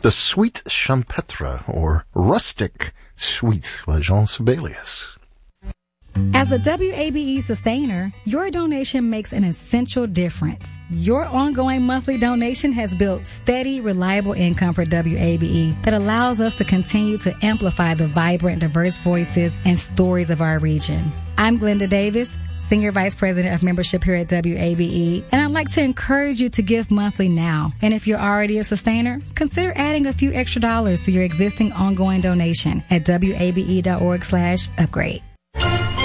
The Sweet Champetre, or Rustic Sweet by Jean Sibelius. As a WABE sustainer, your donation makes an essential difference. Your ongoing monthly donation has built steady, reliable income for WABE that allows us to continue to amplify the vibrant, diverse voices and stories of our region. I'm Glenda Davis, Senior Vice President of Membership here at WABE, and I'd like to encourage you to give monthly now. And if you're already a sustainer, consider adding a few extra dollars to your existing ongoing donation at wabe.org/upgrade.